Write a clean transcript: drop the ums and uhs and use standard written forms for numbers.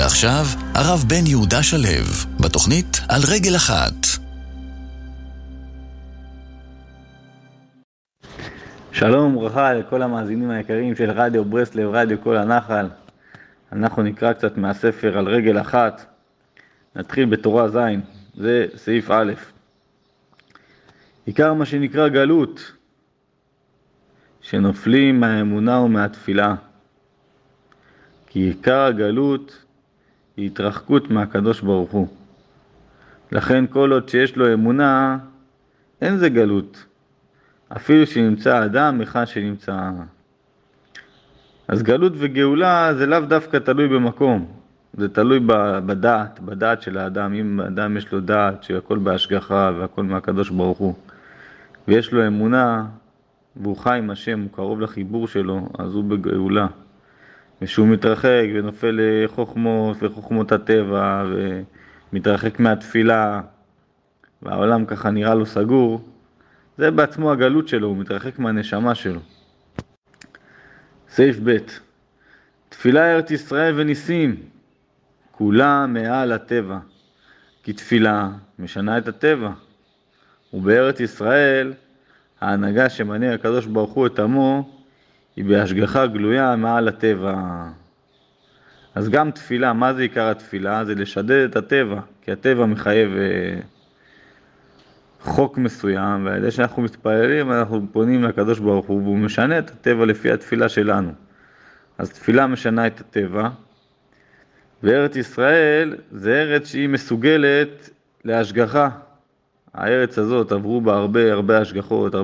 ועכשיו, הרב בן יהודה שלו, בתוכנית על רגל אחת. שלום וברכה לכל המאזינים היקרים של רדיו ברסלב, רדיו כל הנחל. אנחנו נקרא קצת מהספר על רגל אחת. נתחיל בתורה ז', זה סעיף א'. עיקר מה שנקרא גלות, שנופלים מהאמונה ומהתפילה. כי עיקר הגלות היא התרחקות מהקדוש ברוך הוא. לכן כל עוד שיש לו אמונה, אין זה גלות. אפילו שנמצא אדם אחד שנמצא. אז גלות וגאולה זה לאו דווקא תלוי במקום. זה תלוי בדעת של האדם. אם האדם יש לו דעת שהכל בהשגחה והכל מהקדוש ברוך הוא, ויש לו אמונה והוא חי עם השם, הוא קרוב לחיבור שלו, אז הוא בגאולה. ושהוא מתרחק ונופל לחוכמות וחוכמות הטבע ומתרחק מהתפילה, והעולם ככה נראה לו סגור, זה בעצמו הגלות שלו, הוא מתרחק מהנשמה שלו. סעיף ב', תפילה ארץ ישראל וניסים, כולה מעל הטבע, כי תפילה משנה את הטבע, ובארץ ישראל ההנהגה שמנהיג הקדוש ברוך הוא את עמו, היא בהשגחה גלויה מעל הטבע. אז גם תפילה, מה זה עיקר התפילה? זה לשדד את הטבע, כי הטבע מחייב חוק מסוים, ועל ידי שאנחנו מתפללים אנחנו פונים לקדוש ברוך הוא, והוא משנה את הטבע לפי התפילה שלנו. אז תפילה משנה את הטבע, וארץ ישראל זה ארץ שהיא מסוגלת להשגחה. הארץ הזאת עברו בה הרבה השגחות,